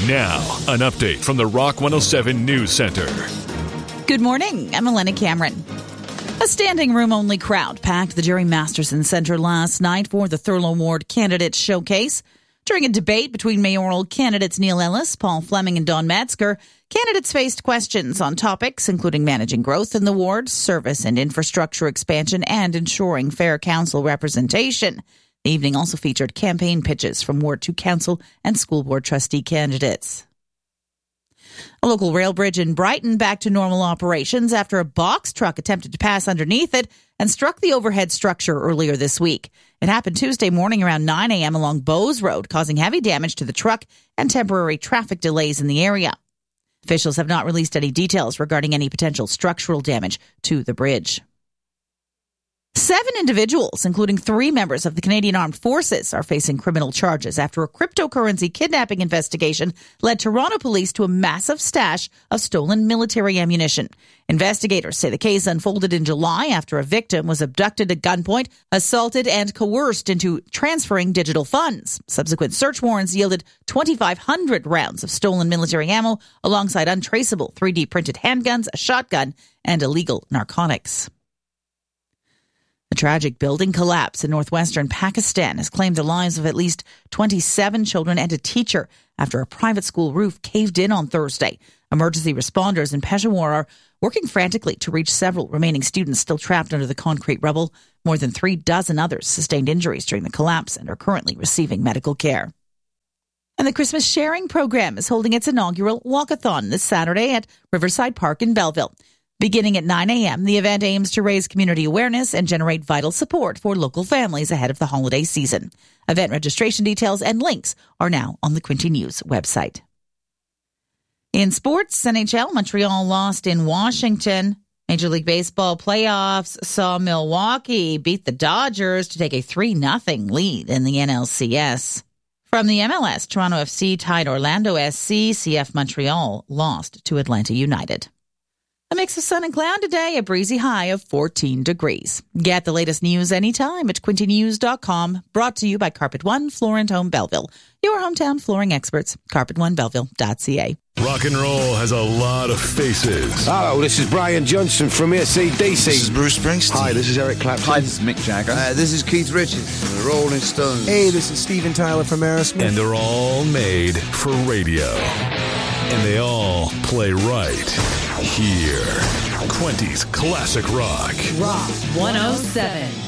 Now, an update from the Rock 107 News Center. Good morning. I'm Elena Cameron. A standing room-only crowd packed the Jerry Masterson Center last night for the Thurlow Ward Candidate Showcase. During a debate between mayoral candidates Neil Ellis, Paul Fleming, and Don Metzger, candidates faced questions on topics including managing growth in the ward, service and infrastructure expansion, and ensuring fair council representation. The evening also featured campaign pitches from Ward 2 Council and School Board trustee candidates. A local rail bridge in Brighton back to normal operations after a box truck attempted to pass underneath it and struck the overhead structure earlier this week. It happened Tuesday morning around 9 a.m. along Bowes Road, causing heavy damage to the truck and temporary traffic delays in the area. Officials have not released any details regarding any potential structural damage to the bridge. 7 individuals, including 3 members of the Canadian Armed Forces, are facing criminal charges after a cryptocurrency kidnapping investigation led Toronto police to a massive stash of stolen military ammunition. Investigators say the case unfolded in July after a victim was abducted at gunpoint, assaulted, and coerced into transferring digital funds. Subsequent search warrants yielded 2,500 rounds of stolen military ammo alongside untraceable 3D printed handguns, a shotgun, and illegal narcotics. A tragic building collapse in northwestern Pakistan has claimed the lives of at least 27 children and a teacher after a private school roof caved in on Thursday. Emergency responders in Peshawar are working frantically to reach several remaining students still trapped under the concrete rubble. More than 3 dozen others sustained injuries during the collapse and are currently receiving medical care. And the Christmas Sharing Program is holding its inaugural walkathon this Saturday at Riverside Park in Belleville. Beginning at 9 a.m., the event aims to raise community awareness and generate vital support for local families ahead of the holiday season. Event registration details and links are now on the Quinte News website. In sports, NHL, Montreal lost in Washington. Major League Baseball playoffs saw Milwaukee beat the Dodgers to take a 3-0 lead in the NLCS. From the MLS, Toronto FC tied Orlando SC. CF Montreal lost to Atlanta United. A mix of sun and cloud today, a breezy high of 14 degrees. Get the latest news anytime at quintenews.com. Brought to you by Carpet One Floor and Home Belleville. Your hometown flooring experts, carpetonebelleville.ca. Rock and roll has a lot of faces. Hello, this is Brian Johnson from AC/DC. This is Bruce Springsteen. Hi, this is Eric Clapton. Hi, this is Mick Jagger. This is Keith Richards from the Rolling Stones. Hey, this is Steven Tyler from Aerosmith. And they're all made for radio. And they all play right here. Quinte's Classic Rock. Rock 107.